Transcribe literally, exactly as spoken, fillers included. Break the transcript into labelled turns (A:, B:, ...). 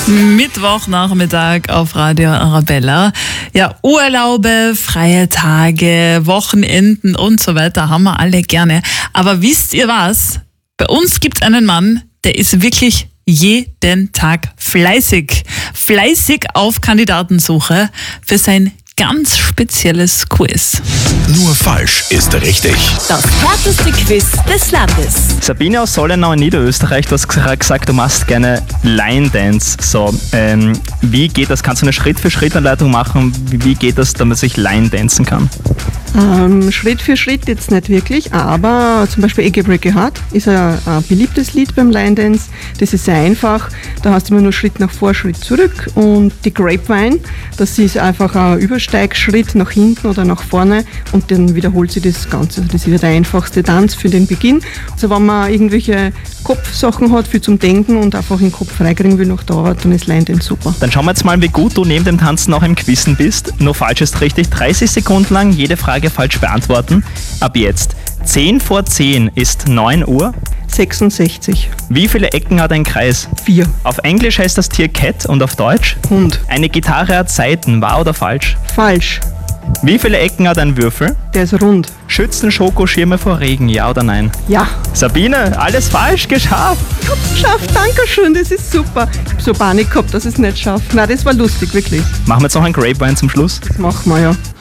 A: Mittwochnachmittag auf Radio Arabella. Ja, Urlaube, freie Tage, Wochenenden und so weiter haben wir alle gerne. Aber wisst ihr was? Bei uns gibt es einen Mann, der ist wirklich jeden Tag fleißig. Fleißig auf Kandidatensuche für sein ganz spezielles Quiz.
B: Nur falsch ist richtig.
C: Das härteste Quiz des Landes.
D: Sabine aus Sollenau in Niederösterreich, du hast gesagt, du machst gerne Line Dance. So, ähm, wie geht das? Kannst du eine Schritt-für-Schritt-Anleitung machen? Wie, wie geht das, damit ich Line dancen kann?
E: Ähm, Schritt für Schritt jetzt nicht wirklich, aber zum Beispiel Eggy Breaky Heart ist ein, ein beliebtes Lied beim Line Dance. Das ist sehr einfach, da hast du immer nur Schritt nach vor, Schritt zurück. Und die Grapevine, das ist einfach ein Übersteigschritt nach hinten oder nach vorne und dann wiederholt sich das Ganze. Das ist der einfachste Tanz für den Beginn. Also wenn man irgendwelche Kopfsachen hat, viel zum Denken und einfach den Kopf freikriegen will nach da, dann ist Line Dance super.
D: Dann schauen wir jetzt mal, wie gut du neben dem Tanzen auch im Quizzen bist. Nur falsch ist richtig. dreißig Sekunden lang jede Frage falsch beantworten. Ab jetzt. zehn vor zehn ist neun Uhr.
E: sechsundsechzig.
D: Wie viele Ecken hat ein Kreis?
E: vier.
D: Auf Englisch heißt das Tier Cat und auf Deutsch?
E: Hund.
D: Eine Gitarre hat Saiten, wahr oder falsch?
E: Falsch.
D: Wie viele Ecken hat ein Würfel?
E: Der ist rund.
D: Schützen Schokoschirme vor Regen, ja oder nein?
E: Ja.
D: Sabine, alles falsch, geschafft!
E: Ich hab's geschafft, danke schön, das ist super. Ich hab so Panik gehabt, dass ich es nicht schaffe. Nein, das war lustig, wirklich.
D: Machen wir jetzt noch ein Grapevine zum Schluss?
E: Das machen wir ja.